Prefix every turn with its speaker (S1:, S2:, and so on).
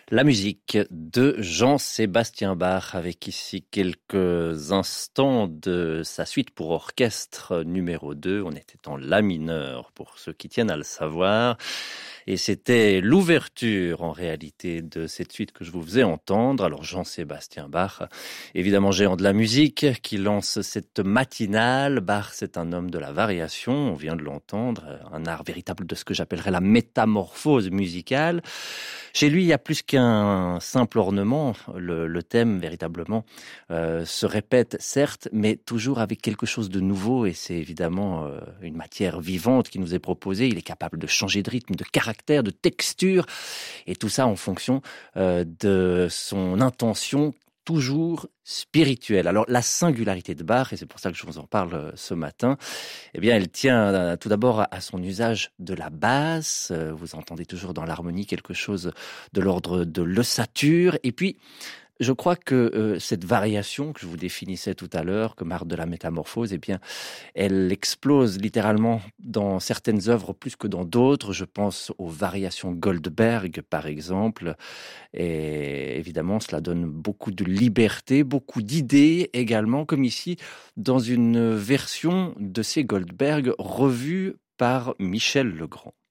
S1: La musique de Jean-Sébastien Bach, avec ici quelques instants de sa suite pour orchestre numéro 2. On était en la mineur, pour ceux qui tiennent à le savoir. Et c'était l'ouverture, en réalité, de cette suite que je vous faisais entendre. Alors, Jean-Sébastien Bach, évidemment géant de la musique, qui lance cette matinale. Bach, c'est un homme de la variation, on vient de l'entendre, un art véritable de ce que j'appellerais la métamorphose musicale. Chez lui, il y a plus qu'un simple ornement. Le thème, véritablement, se répète, certes, mais toujours avec quelque chose de nouveau. Et c'est évidemment une matière vivante qui nous est proposée. Il est capable de changer de rythme, de caractère, de texture. Et tout ça en fonction de son intention toujours spirituelle. Alors, la singularité de Bach, et c'est pour ça que je vous en parle ce matin, eh bien, elle tient tout d'abord à son usage de la basse. Vous entendez toujours dans l'harmonie quelque chose de l'ordre de l'ossature. Et puis, je crois que cette variation que je vous définissais tout à l'heure, comme art de la métamorphose, eh bien, elle explose littéralement dans certaines œuvres plus que dans d'autres. Je pense aux variations Goldberg, par exemple. Et évidemment, cela donne beaucoup de liberté, beaucoup d'idées également, comme ici, dans une version de ces Goldberg revue par Michel Legrand.